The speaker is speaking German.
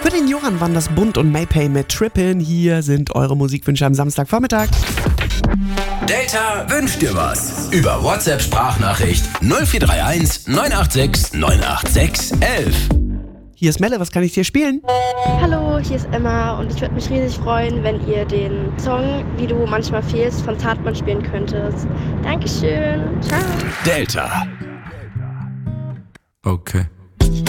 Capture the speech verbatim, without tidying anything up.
Für den Johann waren das Bund und Maypay mit Trippin'. Hier sind eure Musikwünsche am Samstagvormittag. Delta wünscht dir was. Über WhatsApp-Sprachnachricht null vier drei eins neun acht sechs neun acht sechs eins eins. Hier ist Melle, was kann ich dir spielen? Hallo, hier ist Emma und ich würde mich riesig freuen, wenn ihr den Song Wie du manchmal fehlst von Zartmann spielen könntet. Dankeschön, ciao. Delta. Okay.